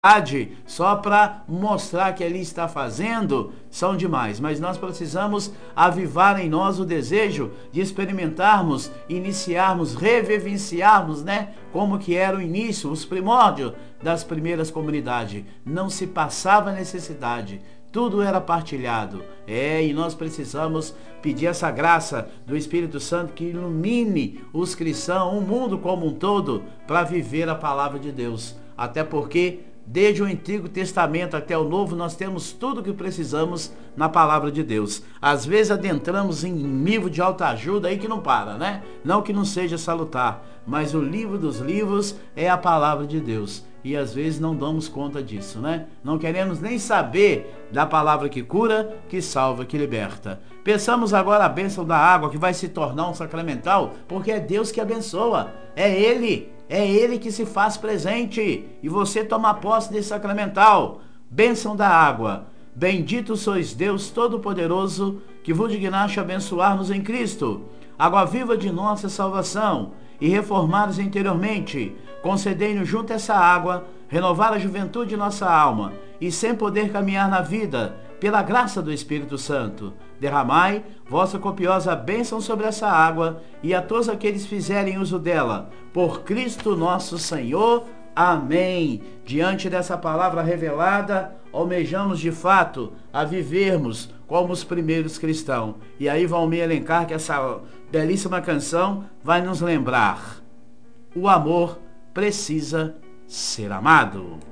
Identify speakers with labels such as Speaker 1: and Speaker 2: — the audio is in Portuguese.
Speaker 1: só para mostrar que ele está fazendo, são demais. Mas nós precisamos avivar em nós o desejo de experimentarmos, iniciarmos, revivenciarmos, como que era o início, os primórdios das primeiras comunidades. Não se passava necessidade, tudo era partilhado. E nós precisamos pedir essa graça do Espírito Santo que ilumine os cristãos, o mundo como um todo, para viver a palavra de Deus. Até porque desde o Antigo Testamento até o Novo, nós temos tudo o que precisamos na palavra de Deus. Às vezes adentramos em livro de autoajuda aí que não para, Não que não seja salutar, mas o livro dos livros é a palavra de Deus. E às vezes não damos conta disso, Não queremos nem saber da palavra que cura, que salva, que liberta. Pensamos agora a bênção da água, que vai se tornar um sacramental, porque é Deus que abençoa, é Ele que se faz presente, e você toma posse desse sacramental. Bênção da água. Bendito sois Deus Todo-Poderoso, que vos dignaste abençoar-nos em Cristo, água viva de nossa salvação, e reformar-nos interiormente. Concedei-nos junto a essa água, renovar a juventude de nossa alma, e sem poder caminhar na vida, pela graça do Espírito Santo, derramai vossa copiosa bênção sobre essa água e a todos aqueles que fizerem uso dela, por Cristo nosso Senhor. Amém. Diante dessa palavra revelada, almejamos de fato a vivermos como os primeiros cristãos. E aí Valmir elencar que essa belíssima canção vai nos lembrar: o amor precisa ser amado.